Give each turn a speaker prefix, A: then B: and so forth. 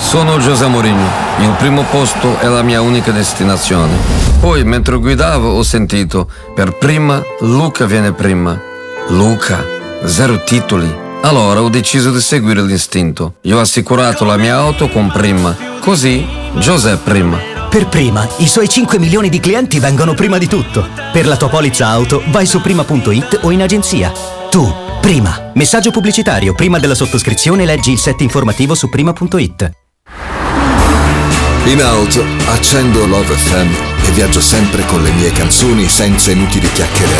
A: Sono José Mourinho. Il primo posto è la mia unica destinazione. Poi, mentre guidavo, ho sentito: per prima, Luca viene prima. Luca, 0 titoli. Allora ho deciso di seguire l'istinto. Io ho assicurato la mia auto con Prima. Così, José prima.
B: Per Prima, i suoi 5 milioni di clienti vengono prima di tutto. Per la tua polizza auto, vai su prima.it o in agenzia. Tu, Prima. Messaggio pubblicitario. Prima della sottoscrizione leggi il set informativo su prima.it.
C: In auto accendo Love FM e viaggio sempre con le mie canzoni senza inutili chiacchiere.